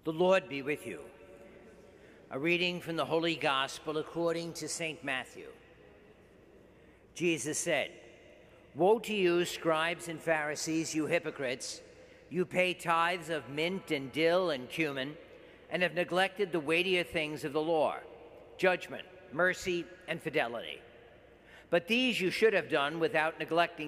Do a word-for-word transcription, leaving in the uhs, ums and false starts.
The Lord be with you. A reading from the Holy Gospel according to Saint Matthew. Jesus said, "Woe to you, scribes and Pharisees, you hypocrites! You pay tithes of mint and dill and cumin, and have neglected the weightier things of the law, judgment, mercy, and fidelity. But these you should have done without neglecting